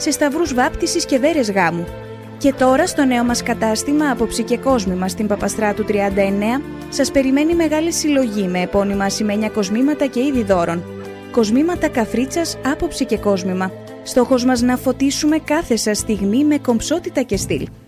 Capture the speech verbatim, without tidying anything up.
σε σταυρούς βάπτισης και βέρες γάμου. Και τώρα στο νέο μας κατάστημα Άποψη και Κόσμημα στην Παπαστράτου τριάντα εννέα σας περιμένει μεγάλη συλλογή με επώνυμα ασημένια κοσμήματα και είδη δώρων. Κοσμήματα Καφρίτσας, Άποψη και Κόσμημα. Στόχος μας να φωτίσουμε κάθε σας στιγμή με κομψότητα και στυλ.